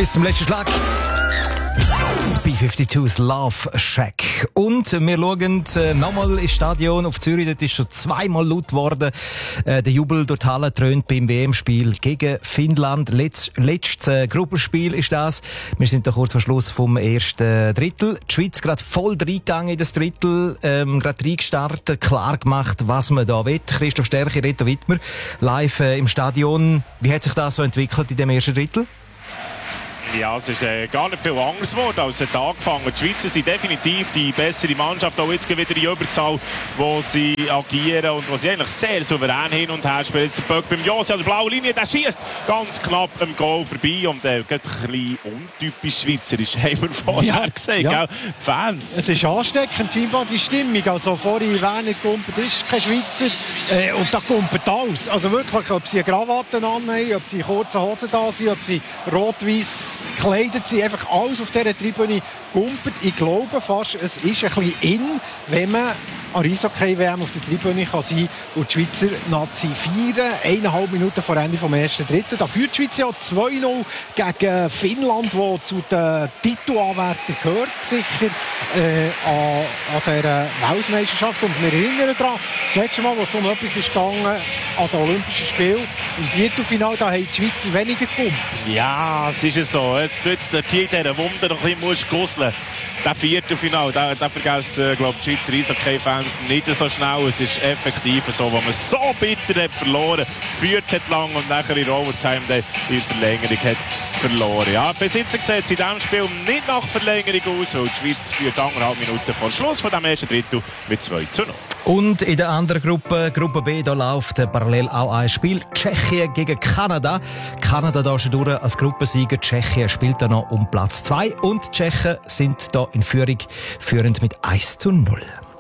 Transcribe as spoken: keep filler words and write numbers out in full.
Bis zum letzten Schlag. B zweiundfünfzig's Love Shack. Und wir schauen äh, nochmal ins Stadion auf Zürich. Dort ist schon zweimal laut geworden. Äh, der Jubel durch die Halle dröhnt beim W M-Spiel gegen Finnland. Letz, letztes äh, Gruppenspiel ist das. Wir sind da kurz vor Schluss vom ersten Drittel. Die Schweiz gerade voll reingegangen in das Drittel. Ähm, gerade reingestartet, klar gemacht, was man da will. Christoph Stärke, Reto Wittmer, live äh, im Stadion. Wie hat sich das so entwickelt in dem ersten Drittel? Ja, es ist äh, gar nicht viel anders geworden als es angefangen. Die Schweizer sind definitiv die bessere Mannschaft, auch jetzt wieder in Überzahl, wo sie agieren und wo sie eigentlich sehr souverän hin und her spielen. Jetzt der Böck beim Josi an der blauen Linie, der schießt ganz knapp am Goal vorbei und äh, geht ein bisschen untypisch schweizerisch, haben wir vorher ja, gesagt, ja. Gell? Fans. Es ist ansteckend, scheinbar die Stimmung. Also vorhin Werner Gumpert ist kein Schweizer äh, und da gumpert alles. Also wirklich, ob sie Krawatten anhaben, ob sie kurze Hosen da sind, ob sie rot-weiss gekleidet sind, einfach alles auf dieser Tribüne gumpert. Ich glaube fast, es ist ein bisschen in, wenn man an Eishockey-W M auf der Tribüne kann sein und die Schweizer Nazi feiern. Eineinhalb Minuten vor Ende vom ersten Drittel. Da führt die Schweiz ja zwei null gegen Finnland, wo zu den Titelanwärtern gehört, sicher äh, an, an dieser Weltmeisterschaft. Und wir erinnern daran, das letzte Mal, wo es um etwas ist gegangen, an den Olympischen Spielen, im Viertelfinale, da haben die Schweizer weniger gewonnen. Ja, es ist so. Jetzt tut es der Tier dieser Wunder noch ein bisschen gusseln. Das Viertelfinale, da, da vergessen, glaube ich, die Schweizer Eishockey-Fans nicht so schnell. Es ist effektiv so, wo man so bitter hat verloren, geführt hat lang und nachher in Overtime die Verlängerung hat verloren. Ja, bis jetzt sieht es in diesem Spiel nicht nach Verlängerung aus, weil die Schweiz führt anderthalb Minuten vor Schluss von dem ersten Drittel mit zwei zu null. Und in der anderen Gruppe, Gruppe B, da läuft parallel auch ein Spiel. Tschechien gegen Kanada. Kanada da schon durch als Gruppensieger. Tschechien spielt da noch um Platz zwei. Und die Tschechen sind da in Führung, führend mit eins zu null.